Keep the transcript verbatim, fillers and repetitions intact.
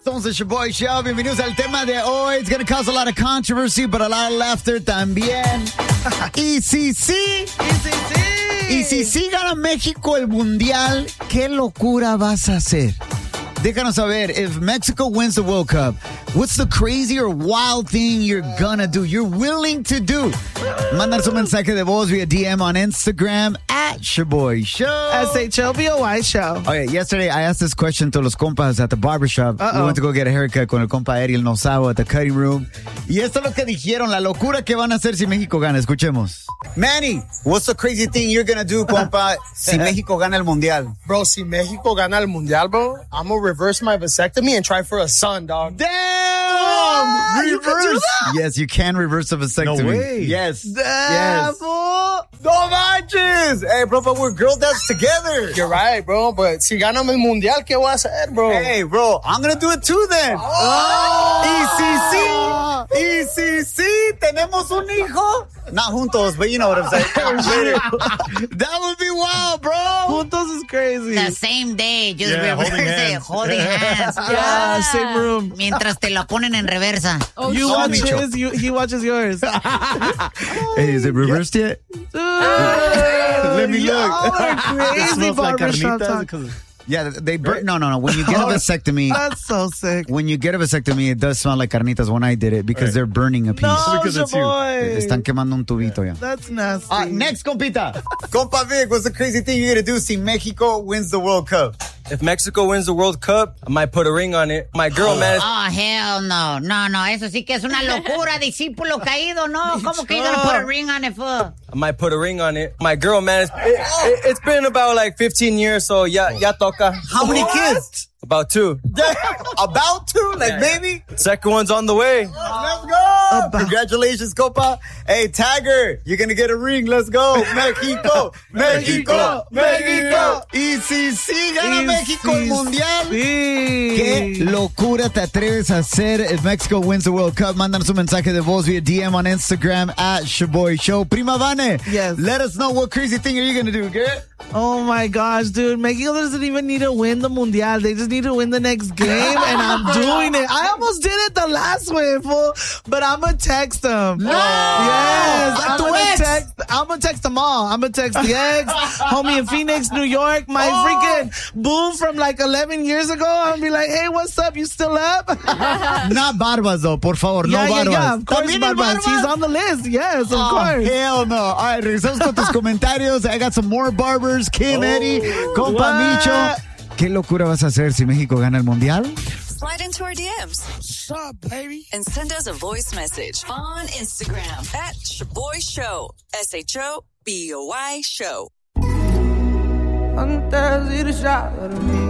Somos el Shaboy Show. Bienvenidos al tema de hoy. It's going to cause a lot of controversy, but a lot of laughter también. Y si sí, y si sí, y si sí gana México el Mundial, ¿qué locura vas a hacer? Déjanos saber, if Mexico wins the World Cup, what's the crazy or wild thing you're gonna do, you're willing to do? Mandanos un mensaje de voz via D M on Instagram at Shaboy Show. S H O B O Y Show. Okay, yesterday I asked this question to los compas at the barbershop. Uh-oh. We went to go get a haircut con el compa Ariel Nosavo at the cutting room. Y esto es lo que dijeron, la locura que van a hacer si México gana. Escuchemos. Manny, what's the crazy thing you're gonna do, compa, si México gana el Mundial? Bro, si Mexico gana el Mundial, bro, I'm gonna reverse my vasectomy and try for a son, dog. Damn! Oh, reverse! you can do that? Yes, you can reverse a vasectomy. No way. Yes. Damn, Yes. fool. No manches! Hey, bro, but we're girl dads together. You're right, bro, but si ganamos el Mundial, ¿qué voy a hacer, bro? Hey, bro, I'm gonna do it too then. Oh. Y si sí, y si sí, tenemos un hijo. Not juntos, but you know what I'm saying. That would be wild, bro. Juntos is crazy. The same day, just Yeah, reverse holding it, hands. holding hands. Yeah, same room. Mientras te lo ponen en reversa. You Oh, watch Micho. his, you, he watches yours. Hey, is it reversed yet? Let me look. Crazy Smells like barbershop carnitas talk. 'cause- Yeah, they burn. No, no, no. When you get a vasectomy, That's so sick. when you get a vasectomy, it does smell like carnitas when I did it because they're burning a piece. No, because it's you. Shaboy. Están quemando un tubito ya. That's nasty. Uh, next, compita. Compa Vic, what's the crazy thing you're going to do si Mexico wins the World Cup? If Mexico wins the World Cup, I might put a ring on it. My girl, man, Oh, hell no. No, no, eso sí que es una locura, discípulo caído, ¿no? ¿Cómo que you gonna put a ring on it, fool? I might put a ring on it. My girl, man, it's, it, it, it's been about like fifteen years, so ya, ya toca. How many kids? About two. About to? Like, Yeah, baby? Second one's on the way. Let's go! Congratulations, compa. Hey, Tiger, you're going to get a ring. Let's go. Mexico, Mexico, Mexico. Y si sí gana Y México el si Mundial. sí. ¿Qué locura te atreves a hacer if Mexico wins the World Cup? Mándanos un mensaje de voz via D M on Instagram at Shaboy Show. Prima Vane, Yes. let us know what crazy thing are you going to do, girl? Oh my gosh, dude. Mexico doesn't even need to win the Mundial. They just need to win the next game, and I'm doing it. I almost did it the last way, fool. But I'm going to text them. No! Yes. I'm Tu going ex. to text. I'm going to text them all. I'm going to text the ex, homie in Phoenix, New York, my Oh. freaking boo from like eleven years ago. I'm going to be like, hey, what's up? You still up? Not Barbas, though, por favor. yeah, no yeah, Barbas. yeah. Of course, ¿También el Barbas. Barbas? He's on the list. Yes, of Oh, course. hell no. All right, regresamos con tus comentarios. I got some more barbers. Kim, Eddie, compa what? Micho. ¿Qué locura vas a hacer si México gana el Mundial? Slide into our D Ms. What's up, baby? And send us a voice message on Instagram at Shaboy Show. S H O B O Y Show. Antes de ir ya a dormir.